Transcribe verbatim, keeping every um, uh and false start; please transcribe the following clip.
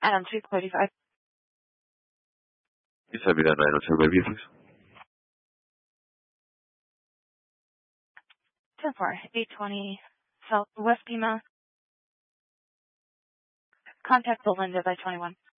Adam two thirty-five. You send me that nine oh two baby, please. ten four, eight twenty Southwest Pima. Contact Belinda by twenty-one.